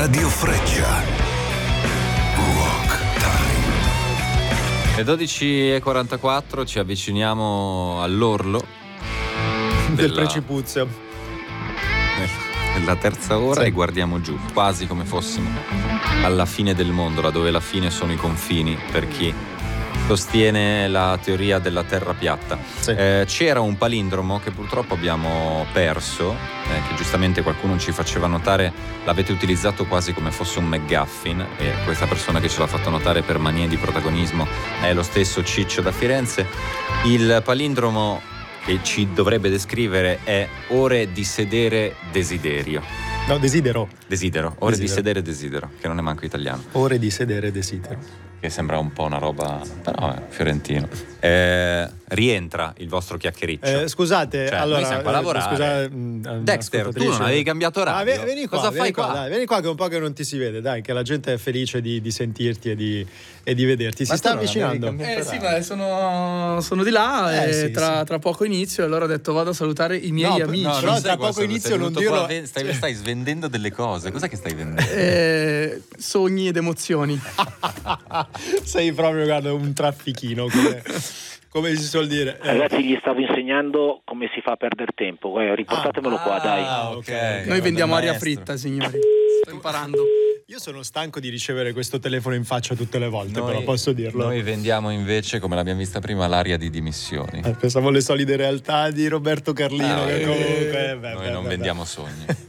Radio Freccia. Rock Time. Le 12:44 ci avviciniamo all'orlo del precipuzio. Nella terza ora e guardiamo giù, quasi come fossimo alla fine del mondo, laddove la fine sono i confini per chi sostiene la teoria della terra piatta. C'era un palindromo che purtroppo abbiamo perso, che giustamente qualcuno ci faceva notare, l'avete utilizzato quasi come fosse un McGuffin, e questa persona che ce l'ha fatto notare per manie di protagonismo è lo stesso Ciccio da Firenze. Il palindromo che ci dovrebbe descrivere è ore di sedere desiderio. No, desidero. Ore di sedere desidero, che non è manco italiano. Ore di sedere desidero. Che sembra un po' una roba, però è fiorentino. Rientra il vostro chiacchiericcio. Scusate, cioè, allora, noi siamo qua a lavorare. Dexter, tu non avevi cambiato radio? Vieni qua, cosa fai qua? qua? Dai, vieni qua che è un po' che non ti si vede, dai, che la gente è felice di sentirti e di vederti. Si sta avvicinando. Sì, ma sono di là e tra poco inizio, e allora ho detto vado a salutare i miei amici. No, però tra poco inizio non dirlo. Stai svendendo delle cose. Cos'è che stai vendendo? Sogni ed emozioni. Sei proprio, guarda, un traffichino, come si suol dire. Ragazzi, gli stavo insegnando come si fa a perdere tempo. Riportatemelo qua, dai. Okay. Noi vendiamo aria fritta, signori. Sto imparando. Io sono stanco di ricevere questo telefono in faccia tutte le volte, però posso dirlo. Noi vendiamo invece, come l'abbiamo vista prima, l'aria di dimissioni. Pensavo alle solide realtà di Roberto Carlino. Che comunque, noi non vendiamo sogni.